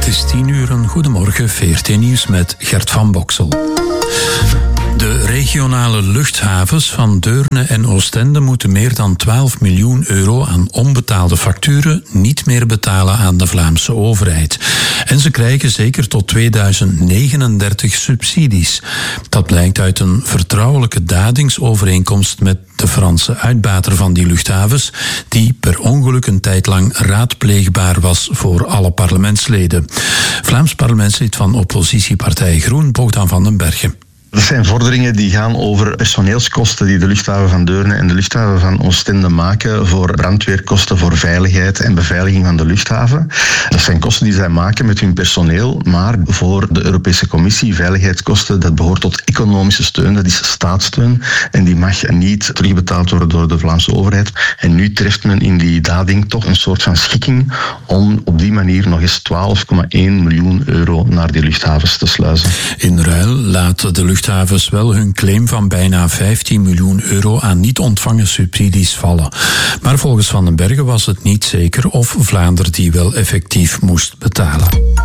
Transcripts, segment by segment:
is 10:00. Goedemorgen, VRT Nieuws met Gert van Boksel. De regionale luchthavens van Deurne en Oostende moeten meer dan 12 miljoen euro aan onbetaalde facturen niet meer betalen aan de Vlaamse overheid. En ze krijgen zeker tot 2039 subsidies. Dat blijkt uit een vertrouwelijke dadingsovereenkomst met de Franse uitbater van die luchthavens, die per ongeluk een tijd lang raadpleegbaar was voor alle parlementsleden. Vlaams parlementslid van oppositiepartij Groen, Bogdan van den Bergen. Dat zijn vorderingen die gaan over personeelskosten die de luchthaven van Deurne en de luchthaven van Oostende maken voor brandweerkosten, voor veiligheid en beveiliging van de luchthaven. Dat zijn kosten die zij maken met hun personeel, maar voor de Europese Commissie, veiligheidskosten, dat behoort tot economische steun, dat is staatssteun en die mag niet terugbetaald worden door de Vlaamse overheid. En nu treft men in die dading toch een soort van schikking om op die manier nog eens 12,1 miljoen euro naar die luchthavens te sluizen. In ruil laat de luchthavens wel hun claim van bijna 15 miljoen euro aan niet ontvangen subsidies vallen. Maar volgens Van den Bergen was het niet zeker of Vlaanderen die wel effectief moest betalen.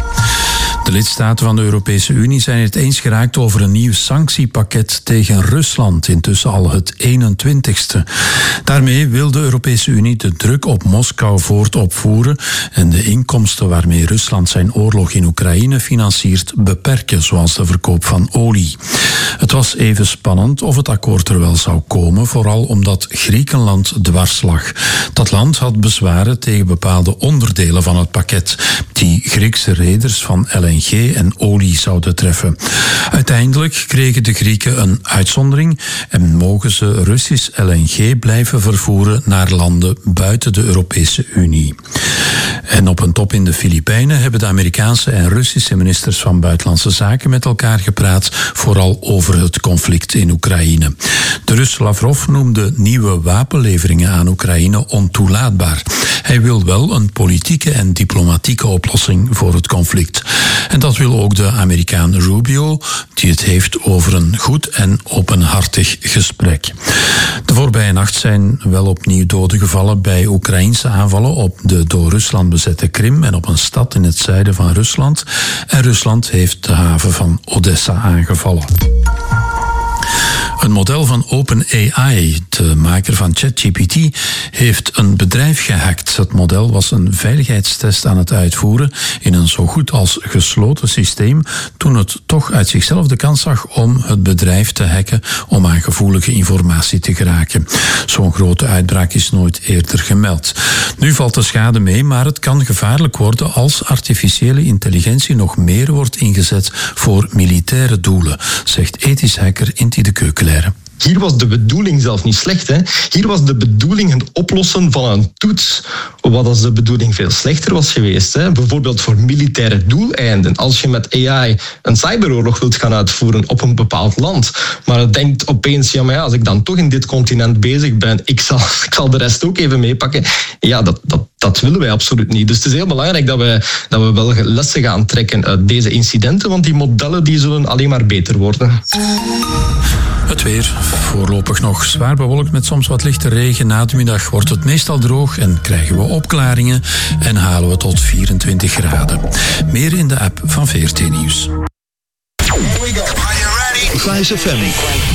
De lidstaten van de Europese Unie zijn het eens geraakt over een nieuw sanctiepakket tegen Rusland, intussen al het 21ste. Daarmee wil de Europese Unie de druk op Moskou voortopvoeren en de inkomsten waarmee Rusland zijn oorlog in Oekraïne financiert beperken, zoals de verkoop van olie. Het was even spannend of het akkoord er wel zou komen, vooral omdat Griekenland dwars lag. Dat land had bezwaren tegen bepaalde onderdelen van het pakket, die Griekse reders van LNG en olie zouden treffen. Uiteindelijk kregen de Grieken een uitzondering en mogen ze Russisch LNG blijven vervoeren naar landen buiten de Europese Unie. En op een top in de Filipijnen hebben de Amerikaanse en Russische ministers van Buitenlandse Zaken met elkaar gepraat, vooral over het conflict in Oekraïne. De Rus Lavrov noemde nieuwe wapenleveringen aan Oekraïne ontoelaatbaar. Hij wil wel een politieke en diplomatieke oplossing voor het conflict. En dat wil ook de Amerikaan Rubio, die het heeft over een goed en openhartig gesprek. De voorbije nacht zijn wel opnieuw doden gevallen bij Oekraïnse aanvallen op de door Rusland bezette Krim en op een stad in het zuiden van Rusland. En Rusland heeft de haven van Odessa aangevallen. Een model van OpenAI, de maker van ChatGPT, heeft een bedrijf gehackt. Het model was een veiligheidstest aan het uitvoeren in een zo goed als gesloten systeem, toen het toch uit zichzelf de kans zag om het bedrijf te hacken om aan gevoelige informatie te geraken. Zo'n grote uitbraak is nooit eerder gemeld. Nu valt de schade mee, maar het kan gevaarlijk worden als artificiële intelligentie nog meer wordt ingezet voor militaire doelen, zegt ethisch hacker Inti de Keukenlijn. Hier was de bedoeling zelf niet slecht. Hè? Hier was de bedoeling het oplossen van een toets, wat als de bedoeling veel slechter was geweest. Hè? Bijvoorbeeld voor militaire doeleinden. Als je met AI een cyberoorlog wilt gaan uitvoeren op een bepaald land, maar het denkt opeens, ja, maar ja, als ik dan toch in dit continent bezig ben, ik zal de rest ook even meepakken. Ja, dat willen wij absoluut niet. Dus het is heel belangrijk dat we wel lessen gaan trekken uit deze incidenten, want die modellen die zullen alleen maar beter worden. Het weer, voorlopig nog zwaar bewolkt met soms wat lichte regen. Na de middag wordt het meestal droog en krijgen we opklaringen en halen we tot 24 graden. Meer in de app van VRT Nieuws. Flash FM.